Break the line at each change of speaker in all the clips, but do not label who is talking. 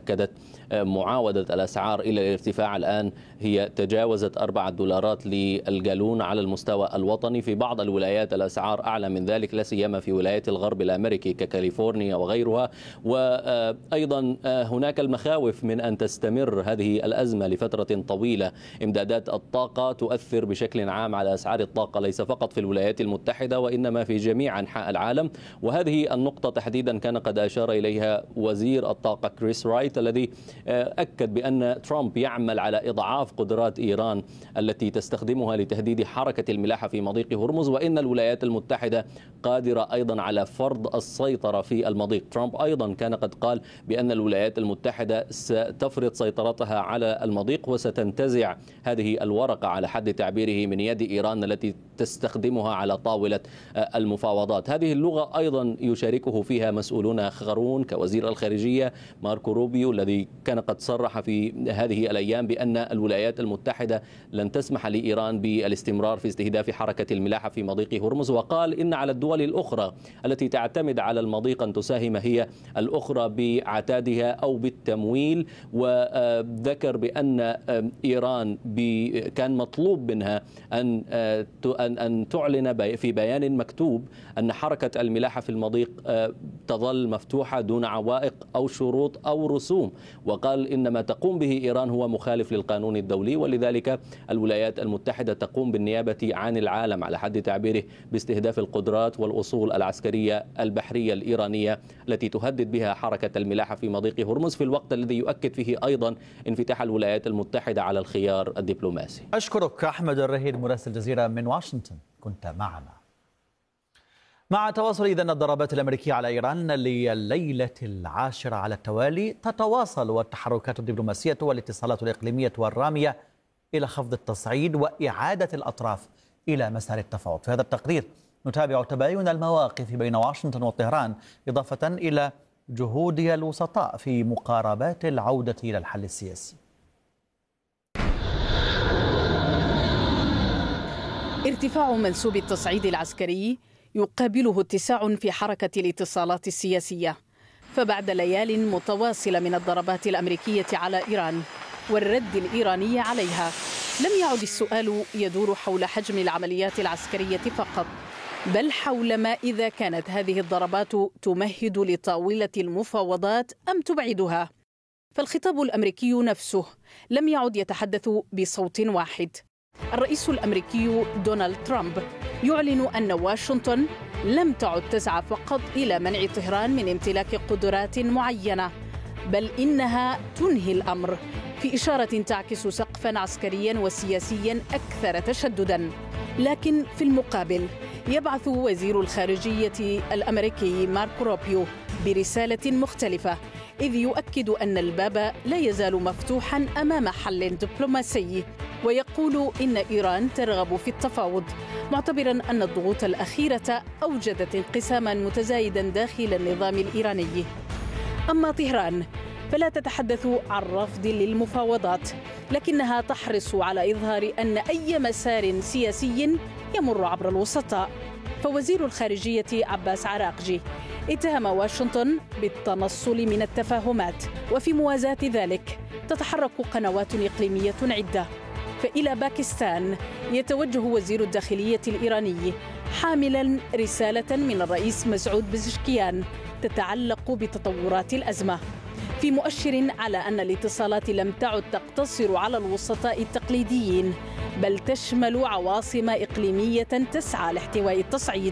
أكدت معاودة الأسعار إلى الارتفاع. الآن هي تجاوزت $4 للجالون على المستوى الوطني. في بعض الولايات الأسعار أعلى من ذلك، لا سيما في ولايات الغرب الأمريكي ككاليفورنيا وغيرها. وأيضا هناك المخاوف من أن تستمر هذه الأزمة لفترة طويلة. إمدادات الطاقة تؤثر بشكل عام على أسعار الطاقة، ليس فقط في الولايات المتحدة وإنما في جميع أنحاء العالم. وهذه النقطة تحديدا كان قد أشار إليها وزير الطاقة كريس رايت، الذي أكد بأن ترامب يعمل على إضعاف قدرات إيران التي تستخدمها لتهديد حركة الملاحة في مضيق هرمز، وإن الولايات المتحدة قادرة أيضا على فرض السيطرة في المضيق. ترامب أيضا كان قد قال بأن الولايات المتحدة ستفرض سيطرتها على المضيق وستنتزع هذه الورقة على حد تعبيره من يد إيران التي تستخدمها على طاولة المفاوضات. هذه اللغة أيضا يشاركه فيها مسؤولون آخرون كوزير الخارجية ماركو روبيو، الذي كان قد صرح في هذه الأيام بأن الولايات المتحدة لن تسمح لإيران بالاستمرار في استهداف حركة الملاحة في مضيق هرمز، وقال إن على الدول الأخرى التي تعتمد على المضيق أن تساهم هي الأخرى بعتادها أو بالتمويل. وذكر بأن إيران كان مطلوب منها أن تعلن في بيان مكتوب أن حركة الملاحة في المضيق تظل مفتوحة دون عوائق أو شروط أو رسوم. وقال إن ما تقوم به إيران هو مخالف للقانون الدولي، ولذلك الولايات المتحدة تقوم بالنيابة عن العالم على حد تعبيره باستهداف القدرات والأصول العسكرية البحرية الإيرانية التي تهدد بها حركة الملاحة في مضيق هرمز، في الوقت الذي يؤكد فيه أيضا انفتاح الولايات المتحدة على الخيار الدبلوماسي.
أشكرك أحمد الرهيد مراسل الجزيرة من واشنطن، كنت معنا. مع تواصل إذن الضربات الأمريكية على إيران لليلة العاشرة على التوالي، تتواصل التحركات الدبلوماسية والاتصالات الإقليمية والرامية إلى خفض التصعيد وإعادة الأطراف إلى مسار التفاوض. في هذا التقرير نتابع تباين المواقف بين واشنطن وطهران، إضافة إلى جهود الوسطاء في مقاربات العودة إلى الحل السياسي.
ارتفاع منسوب التصعيد العسكري يقابله اتساع في حركة الاتصالات السياسية، فبعد ليال متواصلة من الضربات الأمريكية على إيران والرد الإيراني عليها، لم يعد السؤال يدور حول حجم العمليات العسكرية فقط، بل حول ما إذا كانت هذه الضربات تمهد لطاولة المفاوضات أم تبعدها. فالخطاب الأمريكي نفسه لم يعد يتحدث بصوت واحد. الرئيس الأمريكي دونالد ترامب يعلن أن واشنطن لم تعد تسعى فقط إلى منع طهران من امتلاك قدرات معينة، بل إنها تنهي الأمر، في إشارة تعكس سقفاً عسكرياً وسياسياً أكثر تشدداً. لكن في المقابل يبعث وزير الخارجية الأمريكي ماركو روبيو برسالة مختلفة، إذ يؤكد أن الباب لا يزال مفتوحاً أمام حل دبلوماسي، ويقول إن إيران ترغب في التفاوض، معتبراً أن الضغوط الأخيرة أوجدت انقساماً متزايداً داخل النظام الإيراني. أما طهران فلا تتحدث عن رفض للمفاوضات، لكنها تحرص على إظهار أن أي مسار سياسي يمر عبر الوسطاء. فوزير الخارجية عباس عراقجي اتهم واشنطن بالتنصل من التفاهمات، وفي موازاة ذلك تتحرك قنوات إقليمية عدة. فإلى باكستان يتوجه وزير الداخلية الإيراني حاملا رسالة من الرئيس مسعود بزشكيان تتعلق بتطورات الأزمة، في مؤشر على أن الاتصالات لم تعد تقتصر على الوسطاء التقليديين، بل تشمل عواصم إقليمية تسعى لاحتواء التصعيد.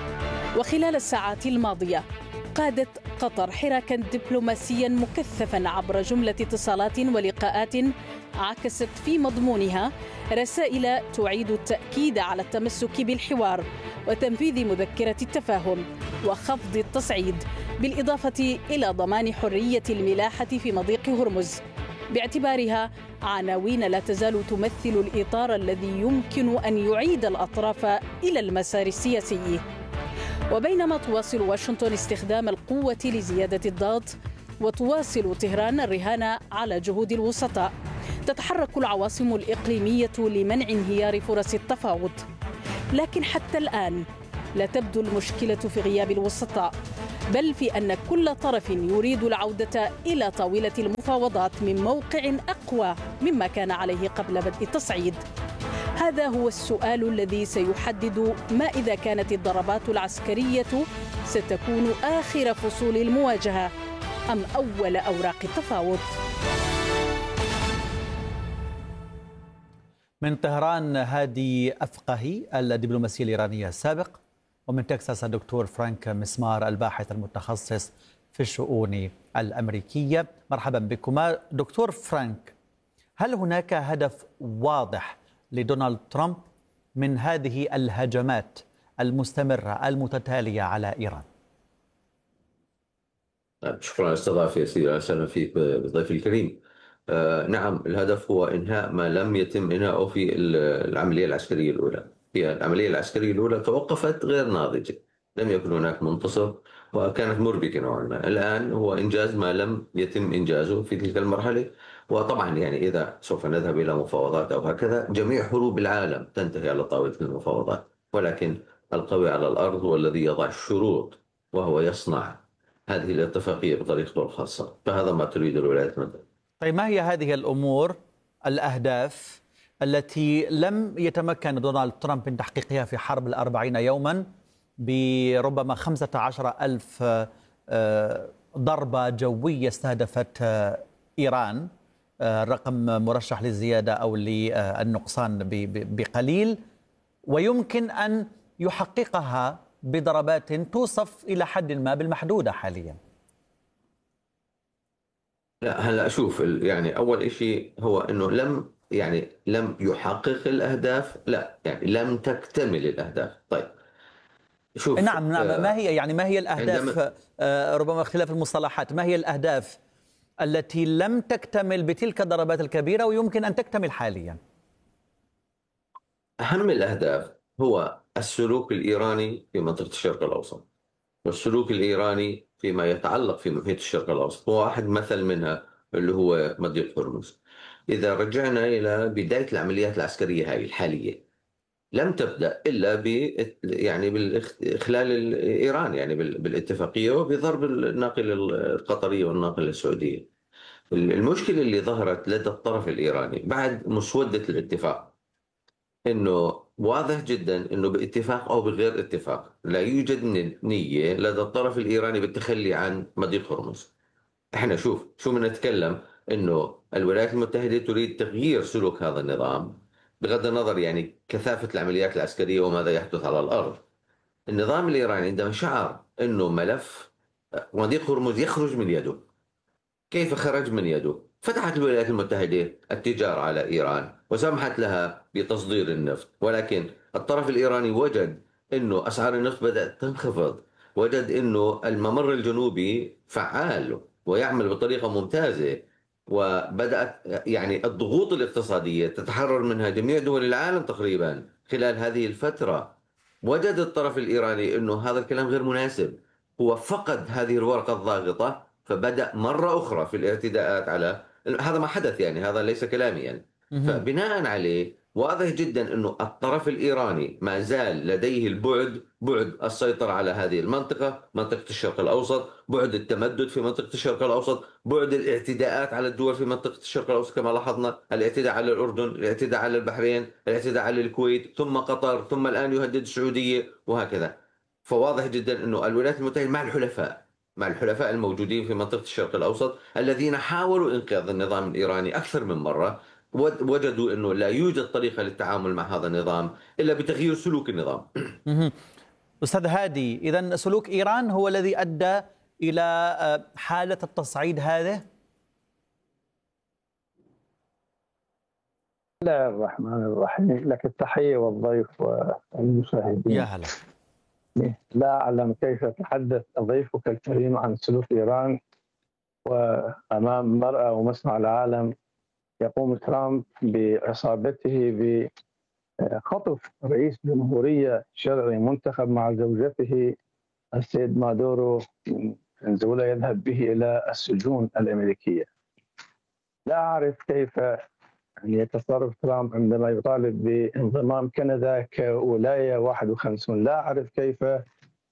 وخلال الساعات الماضية قادت قطر حراكا دبلوماسيا مكثفا عبر جملة اتصالات ولقاءات عكست في مضمونها رسائل تعيد التأكيد على التمسك بالحوار وتنفيذ مذكرة التفاهم وخفض التصعيد، بالإضافة إلى ضمان حرية الملاحة في مضيق هرمز، باعتبارها عناوين لا تزال تمثل الإطار الذي يمكن أن يعيد الأطراف إلى المسار السياسي. وبينما تواصل واشنطن استخدام القوة لزيادة الضغط وتواصل طهران الرهان على جهود الوسطاء، تتحرك العواصم الإقليمية لمنع انهيار فرص التفاوض. لكن حتى الآن لا تبدو المشكلة في غياب الوسطاء، بل في أن كل طرف يريد العودة إلى طاولة المفاوضات من موقع أقوى مما كان عليه قبل بدء التصعيد. هذا هو السؤال الذي سيحدد ما إذا كانت الضربات العسكرية ستكون آخر فصول المواجهة أم أول أوراق التفاوض.
من طهران هادي أفقهي الدبلوماسية الإيرانية السابق، ومن تكساس الدكتور فرانك مسمار الباحث المتخصص في الشؤون الأمريكية. مرحبا بكما. دكتور فرانك، هل هناك هدف واضح لدونالد ترامب من هذه الهجمات المستمرة المتتالية على إيران؟
شكرا على الاستضافة يا سيدي، أهلا وسهلا فيك بضيفي الكريم. نعم، الهدف هو إنهاء ما لم يتم إنهاؤه في العملية العسكرية الأولى. في العملية العسكرية الأولى توقفت غير ناضجة، لم يكن هناك منتصف وكانت مربكة نوعا ما. الآن هو إنجاز ما لم يتم إنجازه في تلك المرحلة. وطبعا يعني إذا سوف نذهب إلى مفاوضات أو هكذا، جميع حروب العالم تنتهي على طاولة المفاوضات، ولكن القوي على الأرض هو الذي يضع الشروط وهو يصنع هذه الاتفاقية بطريقته الخاصة. فهذا ما تريد الولايات المتحدة.
طيب، ما هي هذه الأمور، الأهداف التي لم يتمكن دونالد ترامب من تحقيقها في حرب 40 يوما بربما 15,000 ضربة جوية استهدفت إيران؟ الرقم مرشح للزيادة أو للنقصان بقليل، ويمكن أن يحققها بضربات توصف إلى حد ما بالمحدودة حاليا.
لا، هلا أشوف يعني أول شيء هو أنه لم يحقق الأهداف، لا يعني لم تكتمل الأهداف. طيب شوف.
نعم، ما هي الأهداف؟ ربما اختلاف المصطلحات. ما هي الأهداف التي لم تكتمل بتلك الضربات الكبيرة ويمكن أن تكتمل حاليا؟
أهم الأهداف هو السلوك الإيراني في منطقة الشرق الأوسط، والسلوك الإيراني فيما يتعلق في محيط الشرق الأوسط. واحد مثل منها اللي هو مضيق هرمز. إذا رجعنا إلى بداية العمليات العسكرية هذه الحالية، لم تبدأ إلا يعني بالإخلال الإيراني، يعني بالاتفاقية وبضرب الناقلة القطرية والناقلة السعودية. المشكلة اللي ظهرت لدى الطرف الإيراني بعد مسودة الاتفاق انه واضح جدا انه باتفاق او بغير اتفاق لا يوجد نية لدى الطرف الايراني بالتخلي عن مضيق هرمز. احنا شو بنتكلم انه الولايات المتحدة تريد تغيير سلوك هذا النظام بغض النظر يعني كثافة العمليات العسكرية وماذا يحدث على الارض. النظام الايراني عندما شعر انه ملف مضيق هرمز يخرج من يده، كيف خرج من يده؟ فتحت الولايات المتحدة التجارة على إيران وسمحت لها بتصدير النفط، ولكن الطرف الإيراني وجد أنه أسعار النفط بدأت تنخفض، وجد أنه الممر الجنوبي فعال ويعمل بطريقة ممتازة، وبدأت يعني الضغوط الاقتصادية تتحرر منها جميع دول العالم تقريبا خلال هذه الفترة. وجد الطرف الإيراني أنه هذا الكلام غير مناسب، هو فقد هذه الورقة الضاغطة، فبدأ مرة أخرى في الاعتداءات على هذا. ما حدث يعني، هذا ليس كلامي يعني. فبناء عليه واضح جدا أنه الطرف الإيراني ما زال لديه بعد السيطرة على هذه المنطقة، منطقة الشرق الأوسط، بعد التمدد في منطقة الشرق الأوسط، بعد الاعتداءات على الدول في منطقة الشرق الأوسط كما لاحظنا، الاعتداء على الأردن، الاعتداء على البحرين، الاعتداء على الكويت، ثم قطر، ثم الآن يهدد السعودية وهكذا. فواضح جدا أنه الولايات المتحدة مع الحلفاء الموجودين في منطقة الشرق الأوسط الذين حاولوا إنقاذ النظام الإيراني أكثر من مرة، وجدوا أنه لا يوجد طريقة للتعامل مع هذا النظام إلا بتغيير سلوك النظام.
أستاذ هادي، إذن سلوك إيران هو الذي أدى إلى حالة التصعيد هذه؟
بسم الله الرحمن الرحيم، لك التحية والضيف والمشاهدين.
يا هلا.
لا أعلم كيف يتحدث ضيفك الكريم عن سلوك إيران وأمام مرأى ومسمع العالم يقوم ترامب بعصابته بخطف رئيس جمهورية شرعي منتخب مع زوجته السيد مادورو من فنزويلا يذهب به إلى السجون الأمريكية. لا أعرف كيف يتصرف ترامب عندما يطالب بانضمام كندا كولاية 51. لا أعرف كيف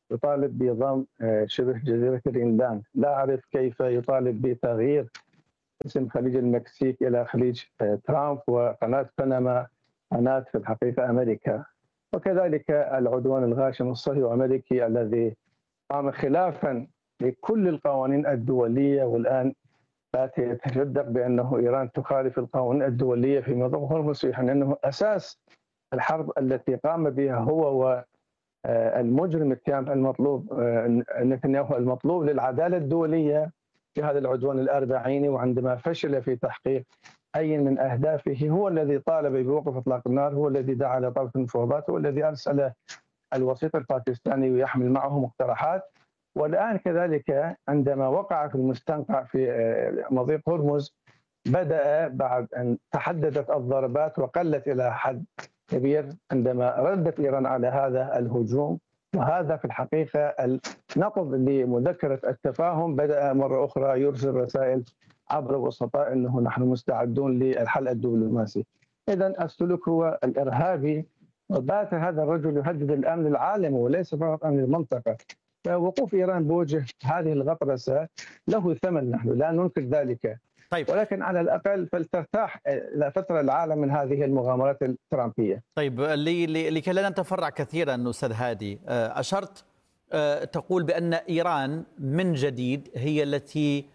يطالب بضم شبه جزيرة الإنلان. لا أعرف كيف يطالب بتغيير اسم خليج المكسيك إلى خليج ترامب، وقناة بنما قناة في الحقيقة أمريكا. وكذلك العدوان الغاشم الصهيوني الأمريكي الذي قام خلافا لكل القوانين الدولية، والآن بات يتشدق بأنه إيران تخالف القوانين الدولية في موضوع هرمز، في حين أنه أساس الحرب التي قام بها هو والمجرم التام المطلوب نتنياهو المطلوب للعدالة الدولية في هذا العدوان الأربعيني. وعندما فشل في تحقيق أي من أهدافه هو الذي طالب بوقف إطلاق النار، هو الذي دعا لطاولة المفاوضات، هو الذي أرسل الوسيط الباكستاني ويحمل معه مقترحات. والآن كذلك عندما وقع في المستنقع في مضيق هرمز بدأ بعد أن تحددت الضربات وقلت إلى حد كبير عندما ردت إيران على هذا الهجوم. وهذا في الحقيقة النقض لمذكرة التفاهم، بدأ مرة أخرى يرسل رسائل عبر الوسطاء أنه نحن مستعدون للحل الدبلوماسي. إذن السلوك هو الإرهابي، وبات هذا الرجل يهدد الأمن العالمي وليس فقط أمن المنطقة. فوقوف إيران بوجه هذه الغطرسة له ثمن، نحن لا ننكر ذلك.
طيب.
ولكن على الأقل فلترتاح لفترة العالم من هذه المغامرات الترامبية.
طيب، لكي لا نتفرع كثيرا أستاذ هادي، أشرت تقول بأن إيران من جديد هي التي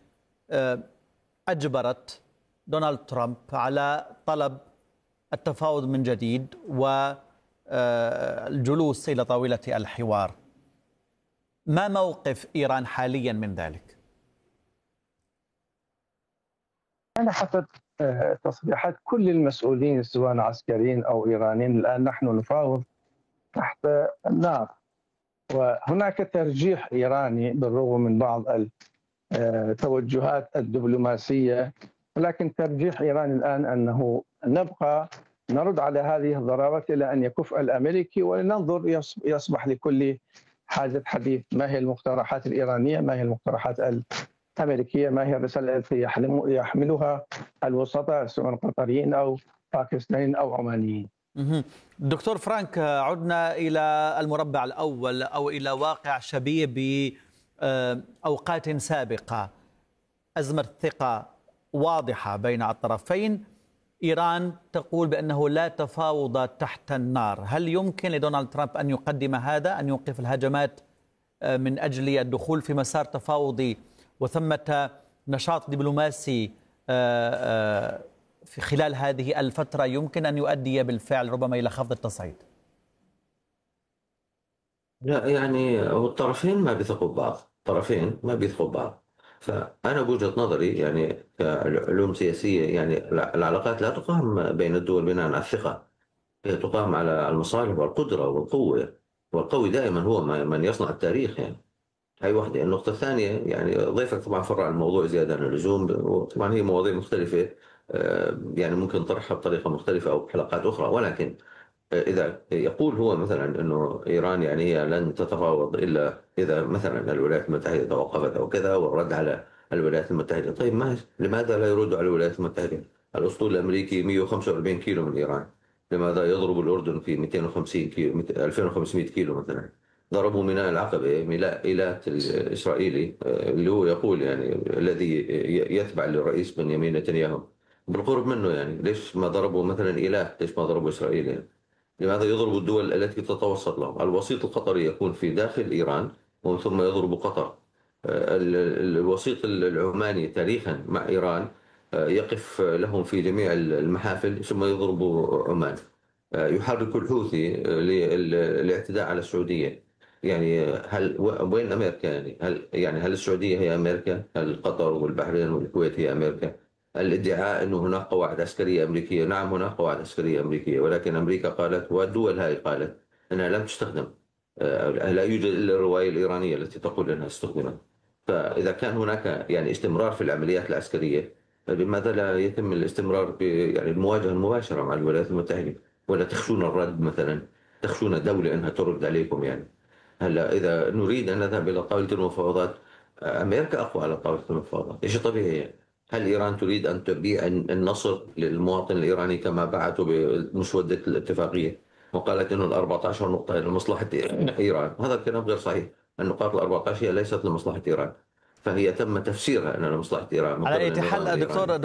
أجبرت دونالد ترامب على طلب التفاوض من جديد والجلوس إلى طاولة الحوار. ما موقف إيران حاليا من ذلك؟
أنا حسب تصريحات كل المسؤولين سواء عسكريين أو إيرانيين الآن نحن نفاوض تحت النار، وهناك ترجيح إيراني بالرغم من بعض التوجهات الدبلوماسية، ولكن ترجيح إيران الآن أنه نبقى نرد على هذه الضربات إلى أن يكف الأمريكي، ولننظر يصبح لكل حاجة حديث ما هي المقترحات الإيرانية، ما هي المقترحات الأمريكية، ما هي الرسالة التي يحملها الوسطاء سواء قطريين أو باكستانيين أو عمانيين.
دكتور فرانك، عدنا إلى المربع الأول أو إلى واقع شبيه بأوقات سابقة. أزمة ثقة واضحة بين الطرفين. إيران تقول بأنه لا تفاوض تحت النار. هل يمكن لدونالد ترامب أن يقدم هذا، أن يوقف الهجمات من أجل الدخول في مسار تفاوضي وثمة نشاط دبلوماسي في خلال هذه الفترة يمكن أن يؤدي بالفعل ربما إلى خفض التصعيد؟
لا، يعني الطرفين ما بيثقوا ببعض، الطرفين ما بيثقوا ببعض. فأنا بوجهة نظري يعني كعلوم سياسية، يعني العلاقات لا تقام بين الدول بناء على الثقة، هي تقام على المصالح والقدرة والقوة، والقوي دائما هو من يصنع التاريخ. يعني هاي واحدة. النقطة الثانية، يعني ضيفك طبعا فرع الموضوع زيادة عن اللزوم، وطبعا هي مواضيع مختلفة، يعني ممكن طرحها بطريقة مختلفة أو بحلقات أخرى. ولكن إذا يقول هو مثلا أنه إيران يعني هي لن تتفاوض إلا إذا مثلا الولايات المتحدة توقفت أو كذا، والرد على الولايات المتحدة، طيب لماذا لا يرد على الولايات المتحدة؟ الأسطول الأمريكي 145 كيلو من إيران، لماذا يضرب الأردن في 250 كيلو، 2500 كيلو مثلا؟ ضربوا ميناء العقبة، ميلات الإسرائيلي اللي هو يقول يعني الذي يتبع للرئيس بنيامين نتنياهو بالقرب منه. يعني ليش ما ضربوا مثلا إيلات؟ ليش ما ضربوا إسرائيل؟ يعني لماذا يضرب الدول التي تتوسط لهم؟ الوسيط القطري يكون في داخل إيران ومن ثم يضرب قطر. الوسيط العماني تاريخا مع إيران يقف لهم في جميع المحافل ثم يضرب عمان. يحرك الحوثي للاعتداء على السعودية. يعني وين أمريكا؟ هل السعودية هي أمريكا؟ هل قطر والبحرين والكويت هي أمريكا؟ الادعاء أنه هناك قواعد عسكرية أمريكية، نعم هناك قواعد عسكرية أمريكية، ولكن أمريكا قالت والدول هاي قالت أنها لم تستخدم. لا يوجد إلا الرواية الإيرانية التي تقول أنها استخدمت. فإذا كان هناك يعني استمرار في العمليات العسكرية، لماذا لا يتم الاستمرار يعني المواجهة المباشرة مع الولايات المتحدة؟ ولا تخشون الرد مثلا؟ تخشون دولة أنها ترد عليكم؟ يعني هلا إذا نريد أن نذهب إلى طاولة المفاوضات، أمريكا أقوى على طاولة المفاوضات، شيء طبيعي. يعني هل إيران تريد أن تبيع النصر للمواطن الإيراني كما بعثوا بمسودة الاتفاقية وقالت أنه ال14 نقطة لمصلحة إيران؟ هذا الكلام غير صحيح. النقاط ال14 هي ليست لمصلحة إيران، فهي تم تفسيرها أنها لمصلحة إيران من
على
قبل
أي حال
النظام الإيراني.
دكتور